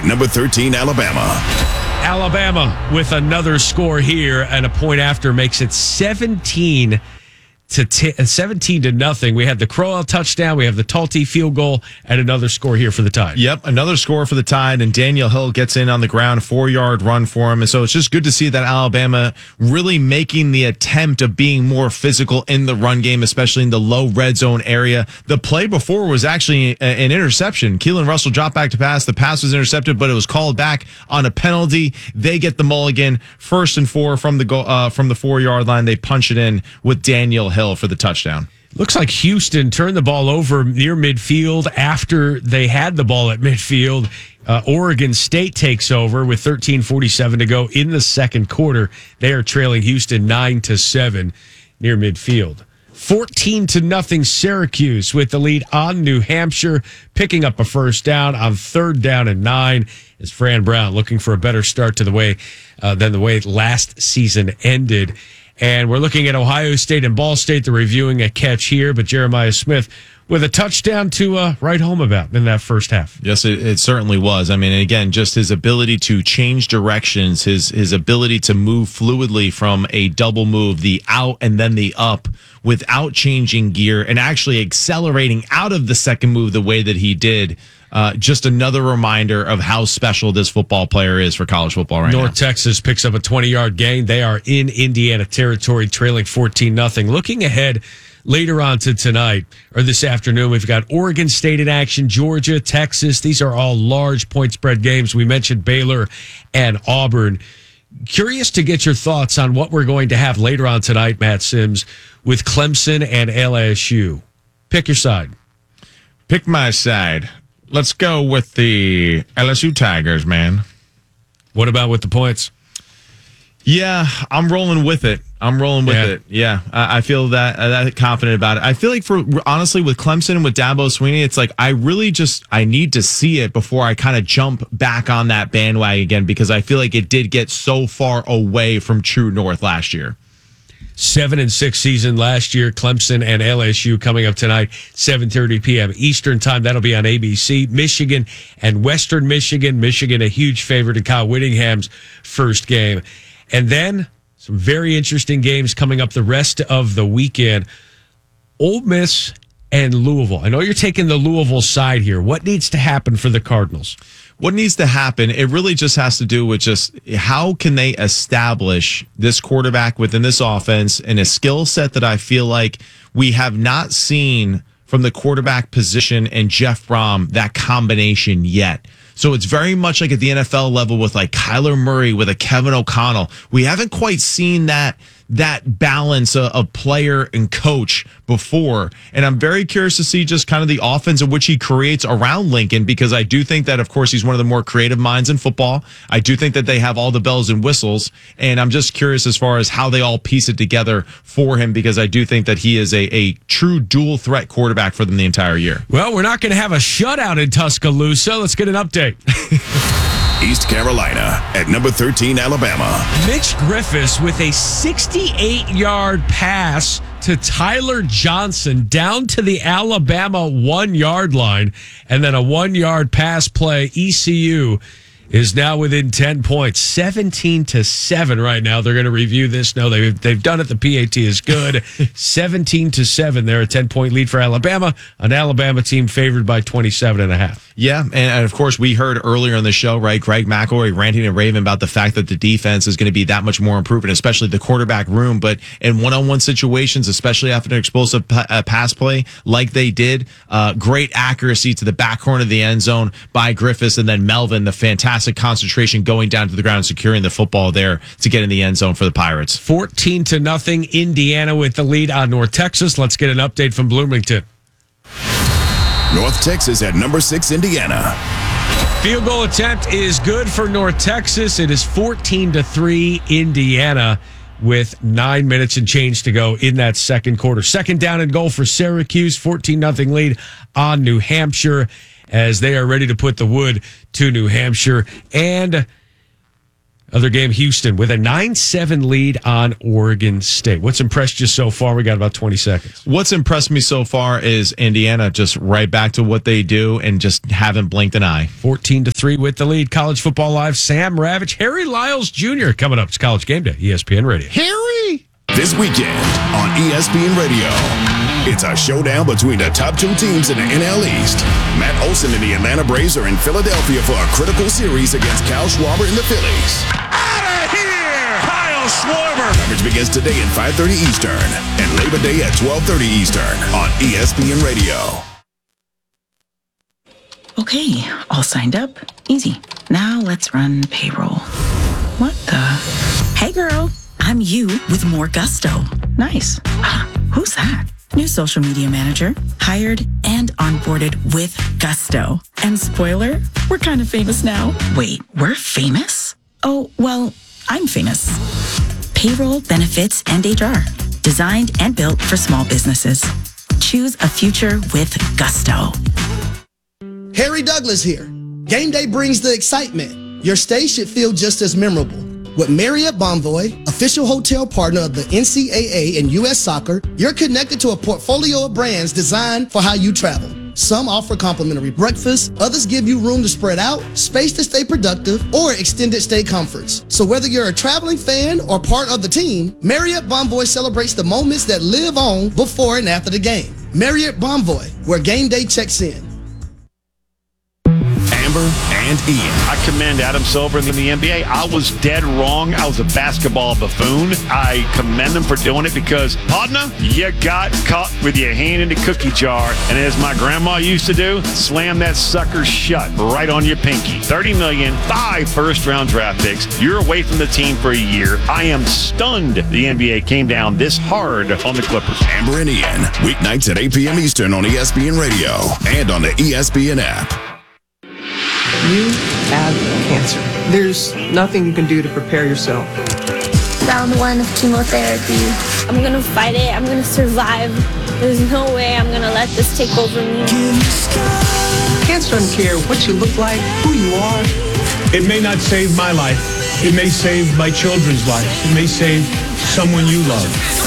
at number 13, Alabama. Alabama with another score here, and a point after makes it 17 to nothing. We had the Crowell touchdown. We have the Talty field goal, and another score here for the Tide. Yep, another score for the Tide, and Daniel Hill gets in on the ground, 4-yard run for him. And so it's just good to see that Alabama really making the attempt of being more physical in the run game, especially in the low red zone area. The play before was actually an interception. Keelan Russell dropped back to pass. The pass was intercepted, but it was called back on a penalty. They get the mulligan, 1st and 4 from the 4-yard line. They punch it in with Daniel Hill for the touchdown. Looks like Houston turned the ball over near midfield after they had the ball at midfield. Oregon State takes over with 13:47 to go in the second quarter. They are trailing Houston 9-7 near midfield. 14-0 Syracuse with the lead on New Hampshire, picking up a first down on 3rd down and 9 as Fran Brown looking for a better start to the way than the way last season ended. And we're looking at Ohio State and Ball State. They're reviewing a catch here, but Jeremiah Smith with a touchdown to write home about in that first half. Yes, it certainly was. I mean, again, just his ability to change directions, his ability to move fluidly from a double move, the out and then the up, without changing gear and actually accelerating out of the second move the way that he did. Just another reminder of how special this football player is for college football right now. North Texas picks up a 20-yard gain. They are in Indiana territory, trailing 14-0. Looking ahead later on to tonight, or this afternoon, we've got Oregon State in action, Georgia, Texas. These are all large point spread games. We mentioned Baylor and Auburn. Curious to get your thoughts on what we're going to have later on tonight, Matt Sims, with Clemson and LSU. Pick your side. Pick my side. Let's go with the LSU Tigers, man. What about with the points? Yeah, I'm rolling with it. Yeah, I feel that confident about it. I feel like honestly with Clemson and with Dabo Swinney, it's like I need to see it before I kind of jump back on that bandwagon again, because I feel like it did get so far away from true north last year. 7-6 season last year. Clemson and LSU coming up tonight, 7:30 p.m. Eastern time. That'll be on ABC. Michigan and Western Michigan. Michigan, a huge favorite in Kyle Whittingham's first game. And then some very interesting games coming up the rest of the weekend. Ole Miss and Louisville. I know you're taking the Louisville side here. What needs to happen for the Cardinals? What needs to happen, it really just has to do with just how can they establish this quarterback within this offense and a skill set that I feel like we have not seen from the quarterback position and Jeff Brom, that combination yet. So it's very much like at the NFL level with like Kyler Murray, with a Kevin O'Connell. We haven't quite seen that balance of player and coach before. And I'm very curious to see just kind of the offense in which he creates around Lincoln, because I do think that, of course, he's one of the more creative minds in football. I do think that they have all the bells and whistles. And I'm just curious as far as how they all piece it together for him, because I do think that he is a true dual threat quarterback for them the entire year. Well, we're not going to have a shutout in Tuscaloosa. Let's get an update. East Carolina at number 13, Alabama. Mitch Griffis with a 68-yard pass to Tyler Johnson down to the Alabama 1-yard line, and then a 1-yard pass play. ECU is now within 10 points, 17-7 right now. They're going to review this. No, they've done it. The PAT is good. 17-7. They're a 10-point lead for Alabama, an Alabama team favored by 27.5. Yeah, and of course, we heard earlier in the show, right, Greg McElroy ranting and raving about the fact that the defense is going to be that much more improved, and especially the quarterback room. But in one-on-one situations, especially after an explosive pass play like they did, great accuracy to the back corner of the end zone by Griffis, and then Melvin, the fantastic concentration going down to the ground and securing the football there to get in the end zone for the Pirates. 14-0, Indiana with the lead on North Texas. Let's get an update from Bloomington. North Texas at number 6, Indiana. Field goal attempt is good for North Texas. It is 14-3 Indiana with 9 minutes and change to go in that second quarter. Second down and goal for Syracuse, 14-0 lead on New Hampshire as they are ready to put the wood to New Hampshire. And Other game, Houston with a 9-7 lead on Oregon State. What's impressed you so far? We got about 20 seconds. What's impressed me so far is Indiana just right back to what they do and just haven't blinked an eye. 14-3 with the lead. College Football Live, Sam Ravitch, Harry Lyles Jr. coming up. It's College Game Day, ESPN Radio. Harry! This weekend on ESPN Radio, it's a showdown between the top two teams in the NL East. Matt Olson and the Atlanta Braves are in Philadelphia for a critical series against Kyle Schwarber and the Phillies. Out of here! Kyle Schwarber! Coverage begins today at 5:30 Eastern and Labor Day at 12:30 Eastern on ESPN Radio. Okay, all signed up. Easy. Now let's run payroll. What the? Hey girl, I'm you with more gusto. Nice. Who's that? New social media manager, hired and onboarded with gusto. And spoiler, we're kind of famous now. Wait, we're famous? Oh, well, I'm famous. Payroll, benefits, and HR. Designed and built for small businesses. Choose a future with gusto. Harry Douglas here. Game day brings the excitement. Your stay should feel just as memorable. With Marriott Bonvoy, official hotel partner of the NCAA and U.S. Soccer, you're connected to a portfolio of brands designed for how you travel. Some offer complimentary breakfast, others give you room to spread out, space to stay productive, or extended stay comforts. So whether you're a traveling fan or part of the team, Marriott Bonvoy celebrates the moments that live on before and after the game. Marriott Bonvoy, where game day checks in. Amber and Ian. I commend Adam Silver in the NBA. I was dead wrong. I was a basketball buffoon. I commend them for doing it because, partner, you got caught with your hand in the cookie jar. And as my grandma used to do, slam that sucker shut right on your pinky. $30 million, 5 first-round draft picks. You're away from the team for a year. I am stunned the NBA came down this hard on the Clippers. Amber and Ian, weeknights at 8 p.m. Eastern on ESPN Radio and on the ESPN app. You have cancer. There's nothing you can do to prepare yourself. Round 1 of chemotherapy. I'm gonna fight it. I'm gonna survive. There's no way I'm gonna let this take over me. Cancer doesn't care what you look like, who you are. It may not save my life. It may save my children's lives. It may save someone you love.